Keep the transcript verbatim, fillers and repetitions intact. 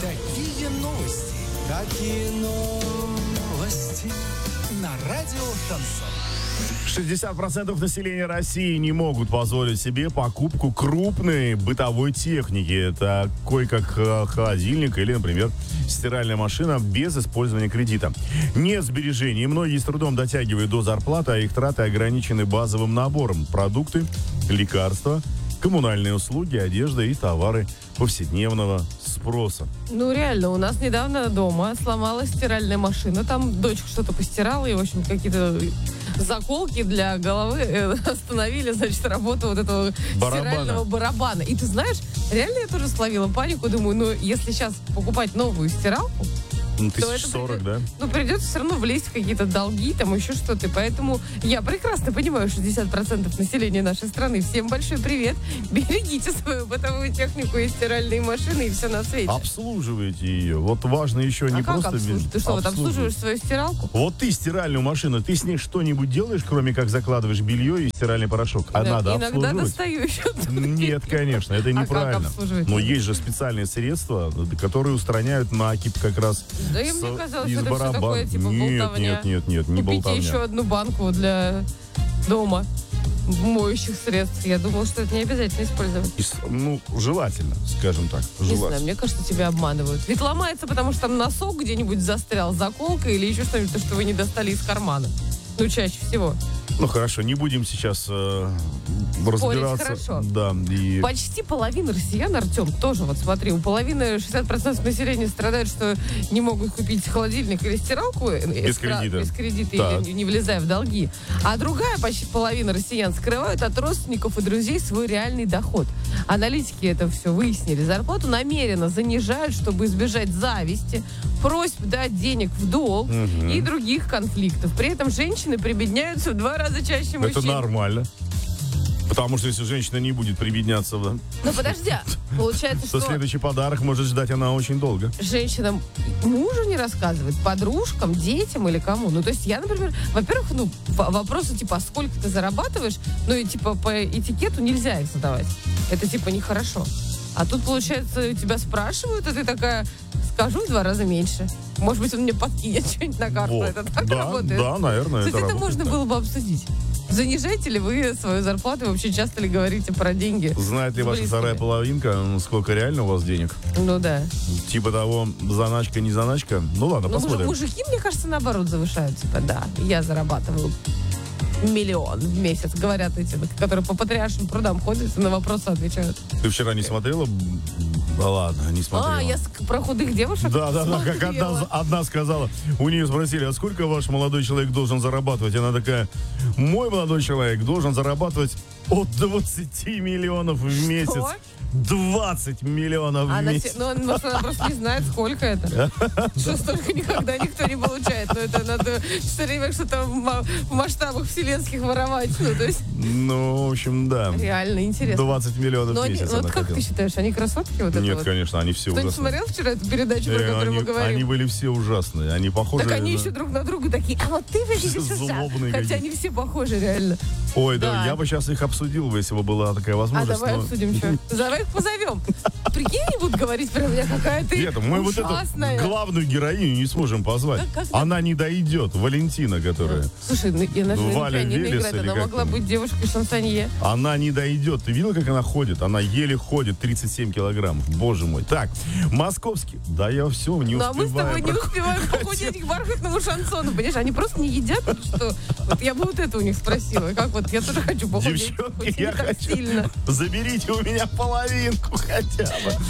Какие новости? Какие новости? На радио Шансон. шестьдесят процентов населения России не могут позволить себе покупку крупной бытовой техники. Это кое-как холодильник или, например, стиральная машина без использования кредита. Нет сбережений, и многие с трудом дотягивают до зарплаты, а их траты ограничены базовым набором: продукты, лекарства, коммунальные услуги, одежда и товары повседневного спроса. Ну, реально, у нас недавно дома сломалась стиральная машина. Там дочка что-то постирала, и, в общем, какие-то заколки для головы э, остановили, значит, работу вот этого Барабана. стирального барабана. И ты знаешь, реально я тоже словила панику. Думаю, ну, если сейчас покупать новую стиралку, Ну, то тысяч это сорок, да? придет- Ну, придется все равно влезть в какие-то долги, там еще что-то. И поэтому я прекрасно понимаю шестьдесят процентов населения нашей страны. Всем большой привет. Берегите свою бытовую технику и стиральные машины, и все на свете. Обслуживайте ее. Вот важно еще не а как просто... обслуживать? Ты что, вот обслуживать. обслуживаешь свою стиралку? Вот ты стиральную машину, ты с ней что-нибудь делаешь, кроме как закладываешь белье и стиральный порошок? А Да, надо иногда обслуживать? достаю еще. Нет, конечно, это А как неправильно. обслуживать? Но есть же специальные средства, которые устраняют накипь как раз Да и с- мне казалось, из что это все барабана. такое, типа, Нет, болтовня. нет, нет, нет, не Купите болтовня. еще одну банку для дома моющих средств. Я думала, что это не обязательно использовать. И с- Ну, желательно, скажем так. Не Желательно. знаю, мне кажется, тебя обманывают. Ведь ломается, потому что там носок где-нибудь застрял, заколка или еще что-нибудь, то, что вы не достали из кармана. Ну, чаще всего. Ну, хорошо, не будем сейчас э, разбираться. хорошо. Да, и... Почти половина россиян, Артем, тоже, вот смотри, у половины шестьдесят процентов населения страдают, что не могут купить холодильник или стиралку э, Без эскра- кредита. без кредита Так. или не влезая в долги. А другая почти половина россиян скрывают от родственников и друзей свой реальный доход. Аналитики это все выяснили. Зарплату намеренно занижают, чтобы избежать зависти, просьб дать денег в долг Мгм. и других конфликтов. При этом женщины прибедняются в два раза чаще мужчин. Это нормально. Потому что если женщина не будет прибедняться, да, Ну подожди, получается, то что следующий подарок может ждать она очень долго. женщина мужу не рассказывает, подружкам, детям или кому. Ну, то есть я, например, во-первых, ну, в- вопросы типа, а сколько ты зарабатываешь, ну, и типа по этикету нельзя их задавать. Это типа нехорошо. А тут, получается, тебя спрашивают, и ты такая, скажу в два раза меньше. Может быть, он мне подкинет что-нибудь на карту. Вот. Это так да, работает? да, наверное, Кстати, это это работает можно так. было бы обсудить. Занижаете ли вы свою зарплату? Вообще часто ли говорите про деньги? Знает ли с ваша близкими? вторая половинка, м, сколько реально у вас денег? Ну да. Типа того, заначка, не заначка? Ну ладно, Ну, муж- посмотрим. мужики, мне кажется, наоборот, завышают. Типа, да, я зарабатываю миллион в месяц. Говорят эти, которые по патриаршим трудам ходят и на вопросы отвечают. Ты вчера не смотрела? Да ладно, не смотрела. А, я с- про худых девушек Да, да, да, как одна, смотрела. одна сказала, у нее спросили, а сколько ваш молодой человек должен зарабатывать? И она такая, мой молодой человек должен зарабатывать от двадцати миллионов в месяц. двадцать миллионов в Она месяц. се- ну, может, она просто не знает, сколько это. Что столько никогда никто не получает. Но это надо все время что-то в ма- в масштабах вселенских воровать. Ну, то есть, Ну, в общем, да. реально интересно. двадцать миллионов Но в они- месяц вот она как хотела. ты считаешь, они красотки вот это Нет, вот? конечно, они все Кто-нибудь ужасные. смотрел вчера эту передачу, про Э, которую они, мы говорим? они были все ужасные. Они похожи Так они на- еще друг на друга такие, а вот ты выглядишь ужасно. Злобные Хотя какие. они все похожи, реально. Ой, да, Да. я бы сейчас их обсудил, бы, если бы была такая А возможность. давай но- обсудим, что. Давай их позовем. Прикинь, они будут говорить про меня, какая ты Нет, мы вот эту ужасная. главную героиню не сможем позвать. Как- как- Она не дойдет. Валентина, которая. Слушай, ну, и она же Ну, на Валя пианино Велес играет, или она как могла там? быть девушкой-шансонье. Она не дойдет. Ты видел, как она ходит? Она еле ходит, тридцать семь килограммов. Боже мой. Так, московский. Да я все, не Ну, а мы с тобой успеваю. не успеваем похудеть к бархатному шансону, понимаешь? Они просто не едят, или что? Вот я бы вот это у них спросила. Как вот, я тоже хочу похудеть. Девчонки, хоть и я не так хочу. сильно. Заберите у меня половинку хотя бы.